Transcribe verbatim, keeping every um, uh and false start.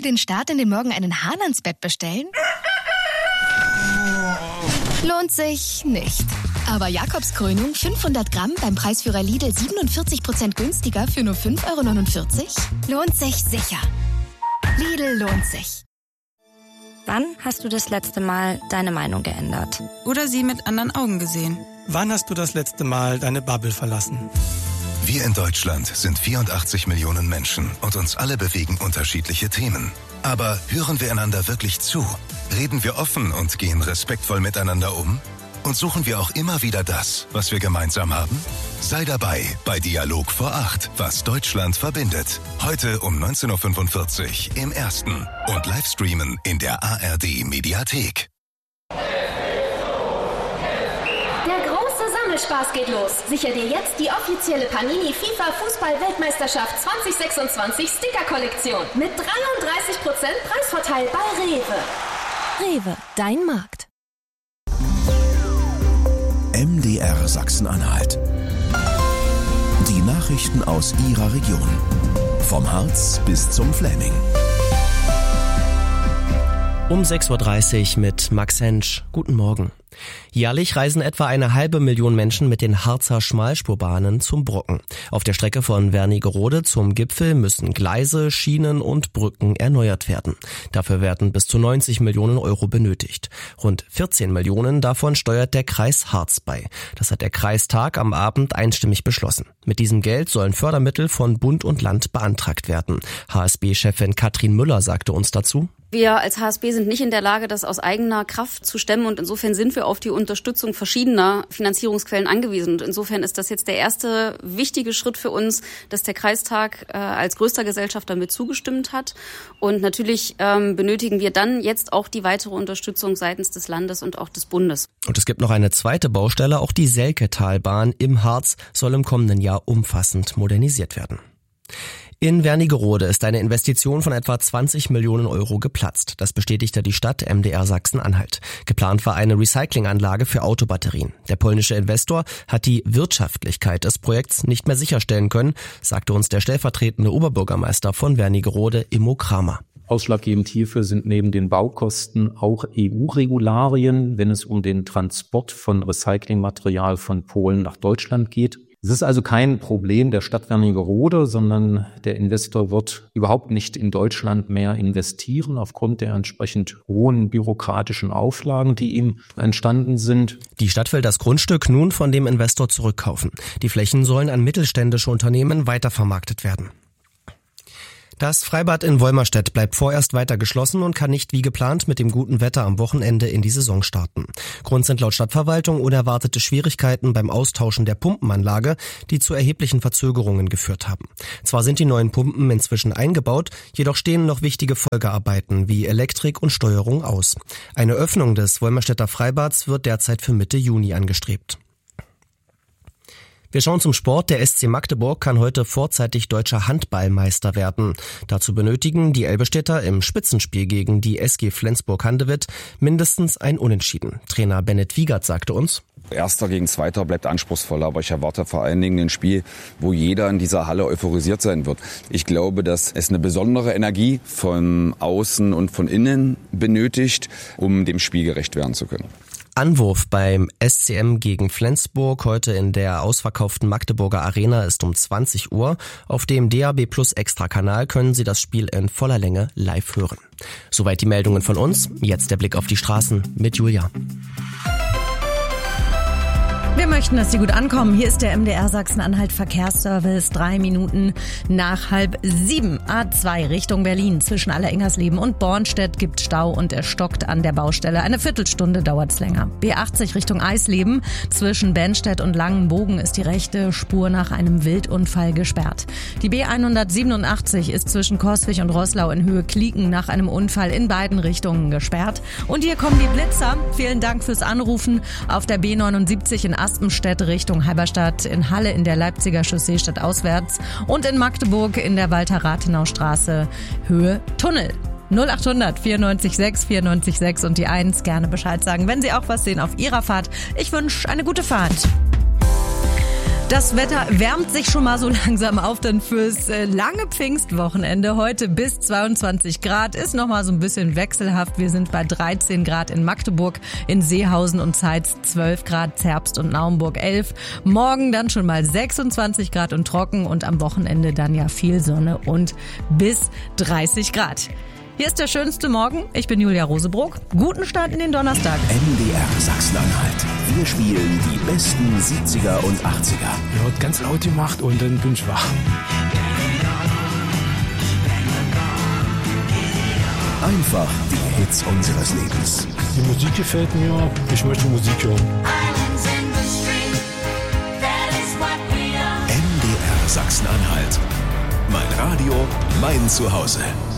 den Start in den Morgen einen Hahn ans Bett bestellen? Lohnt sich nicht. Aber Jakobskrönung fünfhundert Gramm beim Preisführer Lidl siebenundvierzig Prozent günstiger für nur fünf Euro neunundvierzig? Lohnt sich sicher. Lidl lohnt sich. Wann hast du das letzte Mal deine Meinung geändert? Oder sie mit anderen Augen gesehen? Wann hast du das letzte Mal deine Bubble verlassen? Wir in Deutschland sind vierundachtzig Millionen Menschen und uns alle bewegen unterschiedliche Themen. Aber hören wir einander wirklich zu? Reden wir offen und gehen respektvoll miteinander um? Und suchen wir auch immer wieder das, was wir gemeinsam haben? Sei dabei bei Dialog vor acht, was Deutschland verbindet. Heute um neunzehn Uhr fünfundvierzig im Ersten und Livestreamen in der A R D-Mediathek. Der große Sammelspaß geht los. Sicher dir jetzt die offizielle Panini FIFA Fußball-Weltmeisterschaft zwanzig sechsundzwanzig Sticker-Kollektion mit dreiunddreißig Prozent Preisvorteil bei Rewe. Rewe, dein Markt. M D R Sachsen-Anhalt. Die Nachrichten aus Ihrer Region. Vom Harz bis zum Fläming. Um sechs Uhr dreißig mit Max Hensch. Guten Morgen. Jährlich reisen etwa eine halbe Million Menschen mit den Harzer Schmalspurbahnen zum Brocken. Auf der Strecke von Wernigerode zum Gipfel müssen Gleise, Schienen und Brücken erneuert werden. Dafür werden bis zu neunzig Millionen Euro benötigt. Rund vierzehn Millionen davon steuert der Kreis Harz bei. Das hat der Kreistag am Abend einstimmig beschlossen. Mit diesem Geld sollen Fördermittel von Bund und Land beantragt werden. H S B-Chefin Katrin Müller sagte uns dazu: Wir als H S B sind nicht in der Lage, das aus eigener Kraft zu stemmen, und insofern sind wir auf die Unterstützung verschiedener Finanzierungsquellen angewiesen. Und insofern ist das jetzt der erste wichtige Schritt für uns, dass der Kreistag äh, als größter Gesellschafter mit zugestimmt hat. Und natürlich ähm, benötigen wir dann jetzt auch die weitere Unterstützung seitens des Landes und auch des Bundes. Und es gibt noch eine zweite Baustelle, auch die Selketalbahn im Harz soll im kommenden Jahr umfassend modernisiert werden. In Wernigerode ist eine Investition von etwa zwanzig Millionen Euro geplatzt. Das bestätigte die Stadt M D R Sachsen-Anhalt. Geplant war eine Recyclinganlage für Autobatterien. Der polnische Investor hat die Wirtschaftlichkeit des Projekts nicht mehr sicherstellen können, sagte uns der stellvertretende Oberbürgermeister von Wernigerode, Immo Kramer. Ausschlaggebend hierfür sind neben den Baukosten auch E U-Regularien, wenn es um den Transport von Recyclingmaterial von Polen nach Deutschland geht. Es ist also kein Problem der Stadt Wernigerode, sondern der Investor wird überhaupt nicht in Deutschland mehr investieren aufgrund der entsprechend hohen bürokratischen Auflagen, die ihm entstanden sind. Die Stadt will das Grundstück nun von dem Investor zurückkaufen. Die Flächen sollen an mittelständische Unternehmen weitervermarktet werden. Das Freibad in Wolmerstedt bleibt vorerst weiter geschlossen und kann nicht wie geplant mit dem guten Wetter am Wochenende in die Saison starten. Grund sind laut Stadtverwaltung unerwartete Schwierigkeiten beim Austauschen der Pumpenanlage, die zu erheblichen Verzögerungen geführt haben. Zwar sind die neuen Pumpen inzwischen eingebaut, jedoch stehen noch wichtige Folgearbeiten wie Elektrik und Steuerung aus. Eine Öffnung des Wolmerstedter Freibads wird derzeit für Mitte Juni angestrebt. Wir schauen zum Sport. Der S C Magdeburg kann heute vorzeitig deutscher Handballmeister werden. Dazu benötigen die Elbestädter im Spitzenspiel gegen die S G Flensburg-Handewitt mindestens ein Unentschieden. Trainer Bennett Wiegert sagte uns: Erster gegen Zweiter bleibt anspruchsvoller, aber ich erwarte vor allen Dingen ein Spiel, wo jeder in dieser Halle euphorisiert sein wird. Ich glaube, dass es eine besondere Energie von außen und von innen benötigt, um dem Spiel gerecht werden zu können. Anwurf beim S C M gegen Flensburg heute in der ausverkauften Magdeburger Arena ist um zwanzig Uhr. Auf dem D A B Plus Extra-Kanal können Sie das Spiel in voller Länge live hören. Soweit die Meldungen von uns. Jetzt der Blick auf die Straßen mit Julia. Wir möchten, dass Sie gut ankommen. Hier ist der M D R Sachsen-Anhalt Verkehrsservice. Drei Minuten nach halb sieben. A zwei Richtung Berlin. Zwischen Allerengersleben und Bornstedt gibt Stau und er stockt an der Baustelle. Eine Viertelstunde dauert's länger. B achtzig Richtung Eisleben. Zwischen Bennstedt und Langenbogen ist die rechte Spur nach einem Wildunfall gesperrt. Die B hundertsiebenundachtzig ist zwischen Coswig und Roßlau in Höhe Klieken nach einem Unfall in beiden Richtungen gesperrt. Und hier kommen die Blitzer. Vielen Dank fürs Anrufen. Auf der B neunundsiebzig in Aspenstedt Richtung Halberstadt, in Halle in der Leipziger Chaussee stadtauswärts und in Magdeburg in der Walter-Rathenau-Straße Höhe Tunnel. null achthundert vierundneunzig sechs vierundneunzig sechs und die eins. Gerne Bescheid sagen, wenn Sie auch was sehen auf Ihrer Fahrt. Ich wünsche eine gute Fahrt. Das Wetter wärmt sich schon mal so langsam auf, dann fürs äh, lange Pfingstwochenende. Heute bis zweiundzwanzig Grad, ist noch mal so ein bisschen wechselhaft. Wir sind bei dreizehn Grad in Magdeburg, in Seehausen und Zeitz zwölf Grad, Zerbst und Naumburg elf. Morgen dann schon mal sechsundzwanzig Grad und trocken und am Wochenende dann ja viel Sonne und bis dreißig Grad. Hier ist der schönste Morgen. Ich bin Julia Rosebrock. Guten Start in den Donnerstag. M D R Sachsen-Anhalt. Wir spielen die besten siebziger und achtziger. Ja, hat ganz laut gemacht und dann bin ich wach. Einfach die Hits unseres Lebens. Die Musik gefällt mir. Ich möchte Musik hören. M D R Sachsen-Anhalt. Mein Radio, mein Zuhause.